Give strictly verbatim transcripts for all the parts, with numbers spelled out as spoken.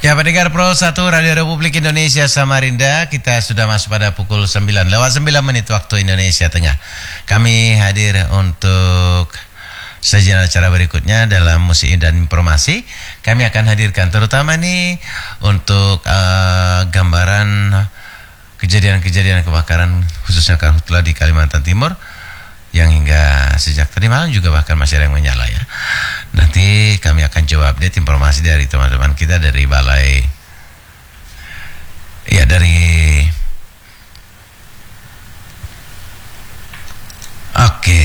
Ya, pendengar Pro satu Radio Republik Indonesia Samarinda, kita sudah masuk pada pukul sembilan lewat sembilan menit waktu Indonesia Tengah. Kami hadir untuk sajian acara berikutnya dalam musik dan informasi. Kami akan hadirkan terutama nih untuk uh, gambaran kejadian-kejadian kebakaran khususnya karhutla di Kalimantan Timur yang hingga sejak tadi malam juga bahkan masih ada yang menyala ya. Nanti kami akan coba update informasi dari teman-teman kita dari balai ya dari oke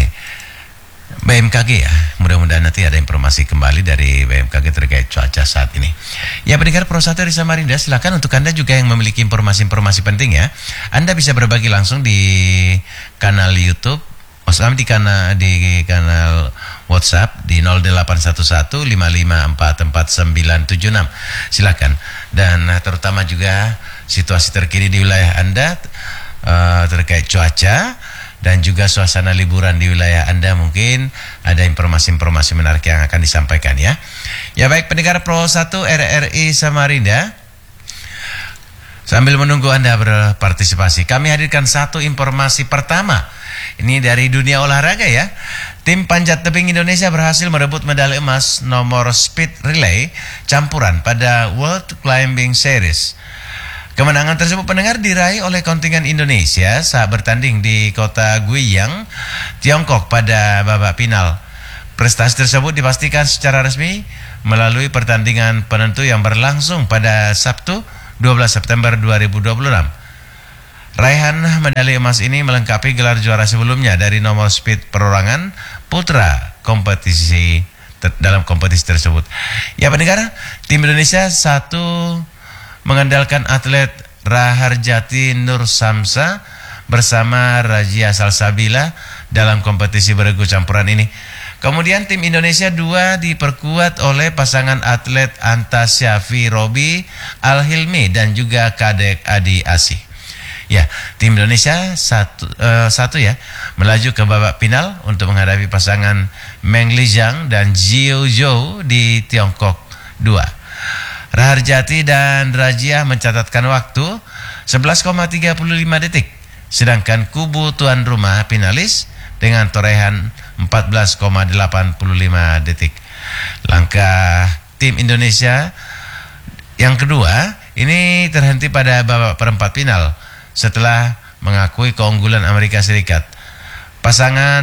B M K G ya. Mudah-mudahan nanti ada informasi kembali dari B M K G terkait cuaca saat ini. Ya, pendengar Pro satu di Samarinda, silakan untuk Anda juga yang memiliki informasi-informasi penting ya. Anda bisa berbagi langsung di kanal YouTube, maksudnya di kanal di kanal WhatsApp di nol delapan satu satu lima lima empat empat sembilan tujuh enam. Silakan. Dan terutama juga situasi terkini di wilayah Anda uh, terkait cuaca dan juga suasana liburan di wilayah Anda, mungkin ada informasi-informasi menarik yang akan disampaikan ya. Ya baik, pendengar Pro satu R R I Samarinda, sambil menunggu Anda berpartisipasi, kami hadirkan satu informasi pertama. Ini dari dunia olahraga ya. Tim panjat tebing Indonesia berhasil merebut medali emas nomor speed relay campuran pada World Climbing Series. Kemenangan tersebut pendengar diraih oleh kontingen Indonesia saat bertanding di kota Guiyang, Tiongkok pada babak final. Prestasi tersebut dipastikan secara resmi melalui pertandingan penentu yang berlangsung pada Sabtu dua belas September dua ribu dua puluh enam. Raihan medali emas ini melengkapi gelar juara sebelumnya dari nomor speed perorangan putra kompetisi ter- dalam kompetisi tersebut. Ya pendengar, tim Indonesia satu mengandalkan atlet Raharjati Nur Samsa bersama Rajia Salsabila dalam kompetisi beregu campuran ini. Kemudian tim Indonesia dua diperkuat oleh pasangan atlet Anta Syafi Robi Al-Hilmi dan juga Kadek Adi Asih. Ya, tim Indonesia satu, uh, satu ya melaju ke babak final untuk menghadapi pasangan Meng Lijang dan Jiu Zhou di Tiongkok dua. Raharjati dan Rajia mencatatkan waktu sebelas koma tiga lima detik, sedangkan kubu tuan rumah finalis dengan torehan empat belas koma delapan lima detik. Langkah tim Indonesia yang kedua ini terhenti pada babak perempat final setelah mengakui keunggulan Amerika Serikat. Pasangan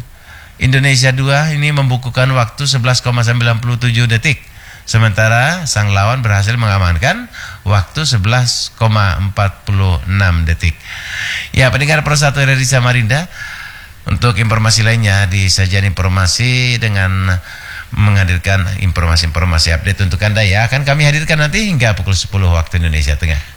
Indonesia dua ini membukukan waktu sebelas koma sembilan tujuh detik, sementara sang lawan berhasil mengamankan waktu sebelas koma empat enam detik. Ya, pendengar Pro satu R R I Samarinda, untuk informasi lainnya di sajian informasi dengan menghadirkan informasi-informasi update untuk Anda ya, akan kami hadirkan nanti hingga pukul sepuluh waktu Indonesia Tengah.